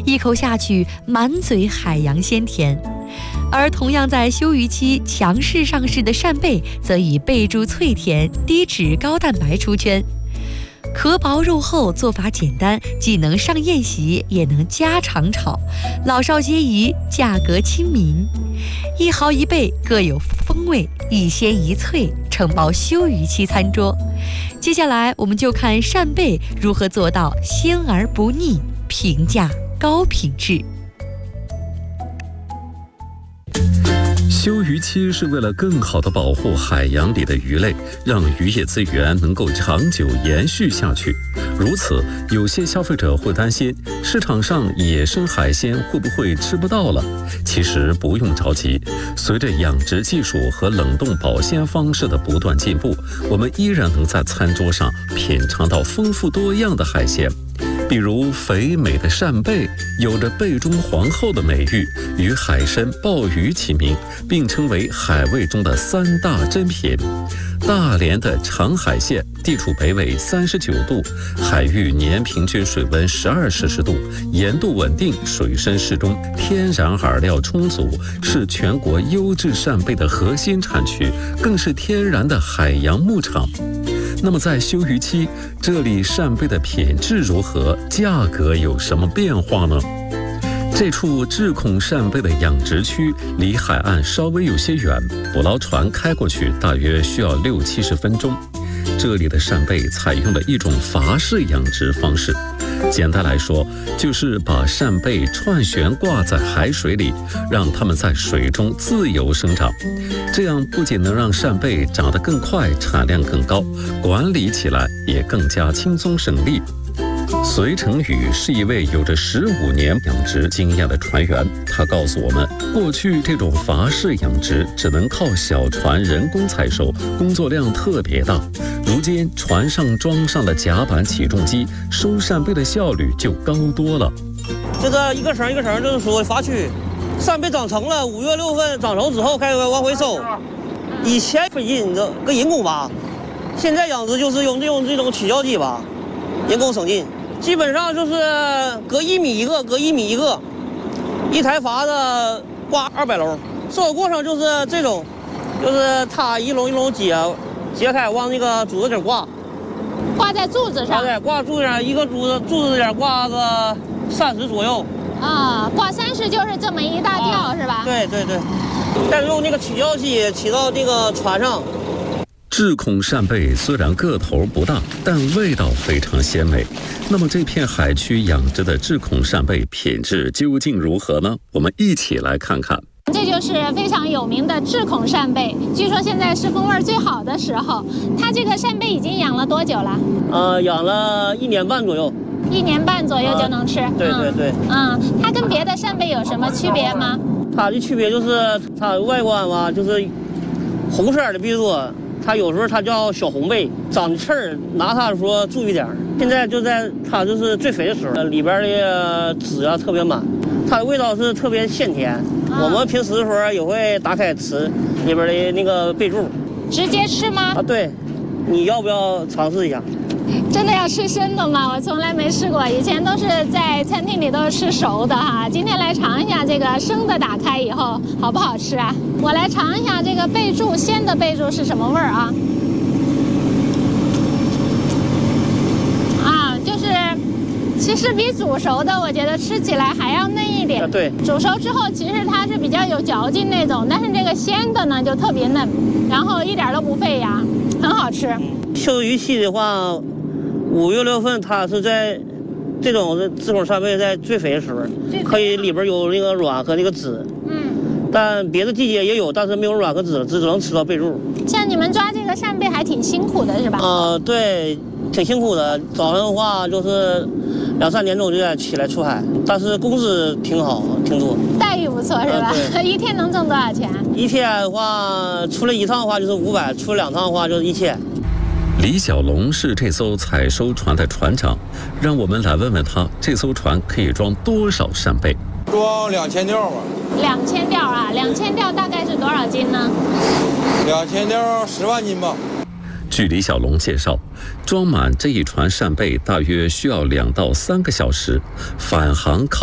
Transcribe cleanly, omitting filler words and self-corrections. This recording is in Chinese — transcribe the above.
一口下去满嘴海洋鲜甜。而同样在休渔期强势上市的扇贝，则以贝柱脆甜、低脂高蛋白出圈。壳薄肉厚，做法简单，既能上宴席，也能家常炒，老少皆宜，价格亲民。一蚝一贝各有风味，一鲜一脆，承包休渔期餐桌。接下来我们就看扇贝如何做到鲜而不腻，平价高品质。 休渔期是为了更好地保护海洋里的鱼类，让渔业资源能够长久延续下去。如此，有些消费者会担心市场上野生海鲜会不会吃不到了？其实不用着急，随着养殖技术和冷冻保鲜方式的不断进步，我们依然能在餐桌上品尝到丰富多样的海鲜。比如肥美的扇贝，有着贝中皇后的美誉，与海参、鲍鱼齐名，并称为海味中的三大珍品。大连的长海县地处北纬39度，海域年平均水温12摄氏度，盐度稳定，水深适中，天然饵料充足，是全国优质扇贝的核心产区，更是天然的海洋牧场。那么在休渔期，这里扇贝的品质如何？价格有什么变化呢？这处智孔扇贝的养殖区离海岸稍微有些远，捕捞船开过去大约需要60-70分钟。这里的扇贝采用了一种筏式养殖方式，简单来说，就是把扇贝串旋挂在海水里，让它们在水中自由生长。这样不仅能让扇贝长得更快，产量更高，管理起来也更加轻松省力。隋成宇是一位有着15年养殖经验的船员，他告诉我们，过去这种筏式养殖只能靠小船人工采收，工作量特别大。如今船上装上了甲板起重机，收扇贝的效率就高多了。 这个一个绳一个绳，就是说筏区，扇贝长成了5月6份长熟之后开始往回收。以前费劲，你知道跟人工吧，现在养殖就是用这种起吊机吧，人工省劲。基本上就是隔1米一个，隔1米一个，一台筏子挂200篓。收的过程就是这种，就是它一笼一笼解开往那个柱子顶挂在柱子上。 对，挂柱子上，一个柱子顶挂个30左右。 啊，挂30就是这么一大吊，是吧？ 对对对，但是用那个起吊机起到这个船上。 智孔扇贝虽然个头不大，但味道非常鲜美。那么这片海区养殖的智孔扇贝品质究竟如何呢？我们一起来看看。 这就是非常有名的智孔扇贝，据说现在是风味最好的时候。它这个扇贝已经养了多久了？ 养了1年半左右。 1年半左右就能吃。 对对对。 它跟别的扇贝有什么区别吗？ 它的区别就是它外观吧，就是红色的比较多。它有时候它叫小红贝，长的刺儿，拿它说注意点。现在就在它就是最肥的时候，里边的籽特别满，它的味道是特别鲜甜。我们平时的时候也会打开吃里边的那个贝柱。 直接吃吗？ 对，你要不要尝试一下？ 真的要吃生的吗？我从来没试过，以前都是在餐厅里都是吃熟的哈。今天来尝一下这个生的，打开以后好不好吃啊？我来尝一下这个贝柱，鲜的贝柱是什么味儿啊？就是其实比煮熟的我觉得吃起来还要嫩一点。 对， 煮熟之后其实它是比较有嚼劲那种，但是这个鲜的呢就特别嫩，然后一点都不费牙，很好吃。 休渔期的话，5月6份它是在这种智孔扇贝在最肥的时候，可以里边有那个卵和那个籽。但别的季节也有，但是没有卵和籽，只能吃到贝柱。 像你们抓这个扇贝还挺辛苦的是吧？ 对，挺辛苦的。早上的话就是2-3点钟就得起来出海，但是工资挺好，挺多， 待遇不错是吧？一天能挣多少钱？ 一天的话，出来1趟的话就是500，出来2趟的话就是1000。 李小龙是这艘采收船的船长，让我们来问问他，这艘船可以装多少扇贝？ 装2000吊吧。 2000吊啊？2000吊大概是多少斤呢 ？2000吊10万斤吧。 据李小龙介绍，装满这一船扇贝大约需要2到3个小时，返航靠